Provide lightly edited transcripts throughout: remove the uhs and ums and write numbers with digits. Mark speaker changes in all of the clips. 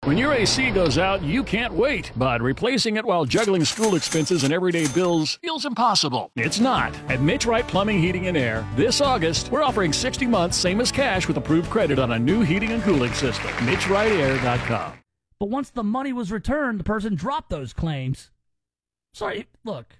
Speaker 1: When your AC goes out, you can't wait, but replacing it while juggling school expenses and everyday bills feels impossible. It's not. At Mitch Wright Plumbing, Heating, and Air, this August, we're offering 60 months, same as cash, with approved credit on a new heating and cooling system. MitchWrightAir.com.
Speaker 2: But once the money was returned, the person dropped those claims. Sorry, look.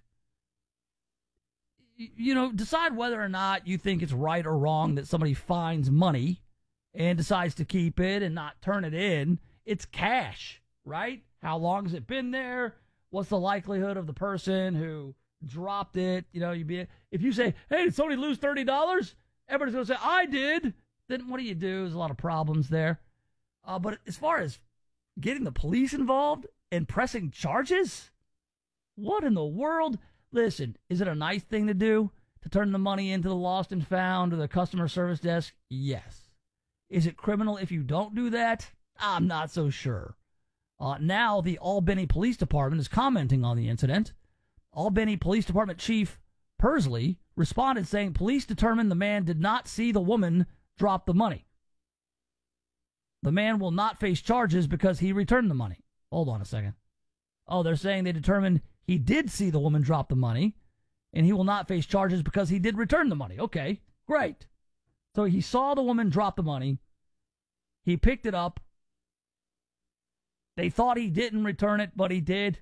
Speaker 2: Decide whether or not you think it's right or wrong that somebody finds money and decides to keep it and not turn it in. It's cash, right? How long has it been there? What's the likelihood of the person who dropped it? If you say, hey, did somebody lose $30? Everybody's going to say, I did. Then what do? There's a lot of problems there. But as far as getting the police involved and pressing charges, what in the world? Listen, is it a nice thing to do to turn the money into the lost and found or the customer service desk? Yes. Is it criminal if you don't do that? I'm not so sure. Now the Albany Police Department is commenting on the incident. Albany Police Department Chief Persley responded saying police determined the man did not see the woman drop the money. The man will not face charges because he returned the money. Hold on a second. Oh, they're saying they determined he did see the woman drop the money, and he will not face charges because he did return the money. Okay, great. So he saw the woman drop the money. He picked it up. They thought he didn't return it, but he did.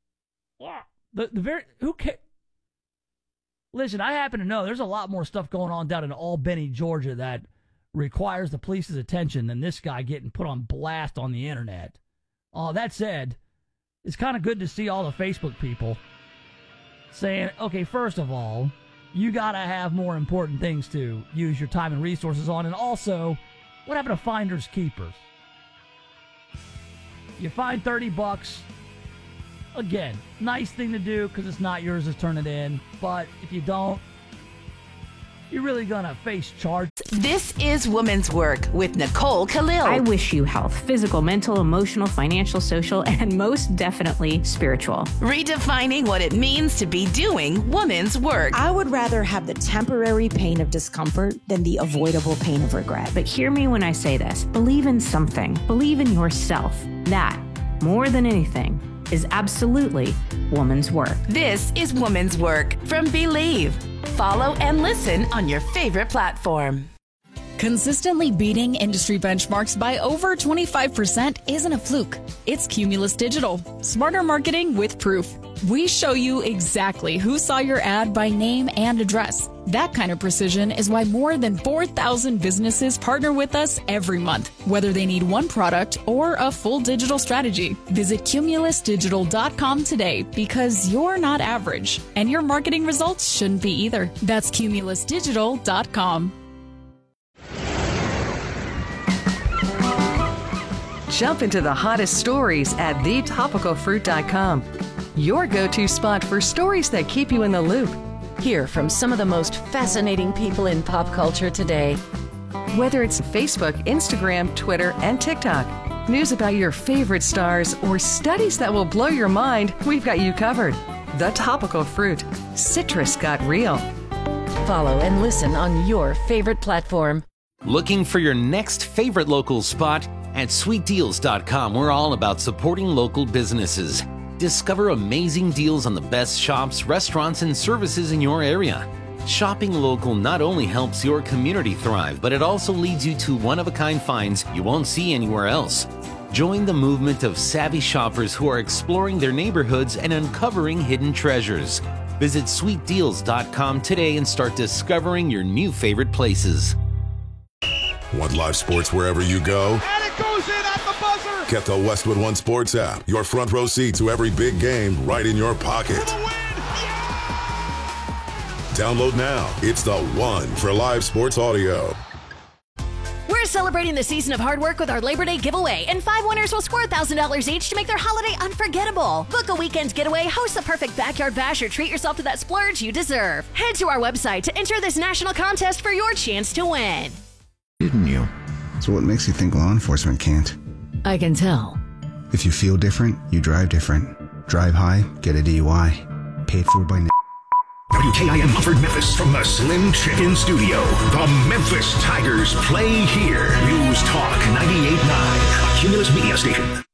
Speaker 2: Who cares? Listen, I happen to know there's a lot more stuff going on down in Albany, Georgia that requires the police's attention than this guy getting put on blast on the internet. That said, it's kind of good to see all the Facebook people saying, okay, first of all, you got to have more important things to use your time and resources on. And also, what happened to finders keepers? You find $30. Again, nice thing to do because it's not yours to turn it in. But if you don't, you're really going to face charge.
Speaker 3: This is Women's Work with Nicole Khalil.
Speaker 4: I wish you health, physical, mental, emotional, financial, social, and most definitely spiritual.
Speaker 3: Redefining what it means to be doing women's work.
Speaker 5: I would rather have the temporary pain of discomfort than the avoidable pain of regret.
Speaker 4: But hear me when I say this. Believe in something. Believe in yourself. That, more than anything, is absolutely woman's work.
Speaker 3: This is Women's Work from Believe. Follow and listen on your favorite platform.
Speaker 6: Consistently beating industry benchmarks by over 25% isn't a fluke. It's Cumulus Digital. Smarter marketing with proof. We show you exactly who saw your ad by name and address. That kind of precision is why more than 4,000 businesses partner with us every month, whether they need one product or a full digital strategy. Visit cumulusdigital.com today because you're not average, and your marketing results shouldn't be either. That's cumulusdigital.com.
Speaker 7: Jump into the hottest stories at thetopicalfruit.com. Your go-to spot for stories that keep you in the loop.
Speaker 3: Hear from some of the most fascinating people in pop culture today.
Speaker 7: Whether it's Facebook, Instagram, Twitter, and TikTok, news about your favorite stars, or studies that will blow your mind, we've got you covered. The Topical Fruit. Citrus got real.
Speaker 3: Follow and listen on your favorite platform.
Speaker 8: Looking for your next favorite local spot? At sweetdeals.com, we're all about supporting local businesses. Discover amazing deals on the best shops, restaurants, and services in your area. Shopping local not only helps your community thrive, but it also leads you to one-of-a-kind finds you won't see anywhere else. Join the movement of savvy shoppers who are exploring their neighborhoods and uncovering hidden treasures. Visit sweetdeals.com today and start discovering your new favorite places.
Speaker 9: Want live sports wherever you go?
Speaker 10: And it goes in at the buzzer!
Speaker 9: Get the Westwood One Sports app. Your front row seat to every big game right in your pocket.
Speaker 10: For the win! Yeah!
Speaker 9: Download now. It's the one for live sports audio.
Speaker 11: We're celebrating the season of hard work with our Labor Day giveaway, and 5 winners will score $1,000 each to make their holiday unforgettable. Book a weekend getaway, host the perfect backyard bash, or treat yourself to that splurge you deserve. Head to our website to enter this national contest for your chance to win.
Speaker 12: Didn't you? So what makes you think law enforcement can't?
Speaker 11: I can tell.
Speaker 12: If you feel different, you drive different. Drive high, get a DUI. Paid for by...
Speaker 13: WKIM offered Memphis from the Slim Chicken Studio. The Memphis Tigers play here. News Talk 98.9, a Cumulus media station.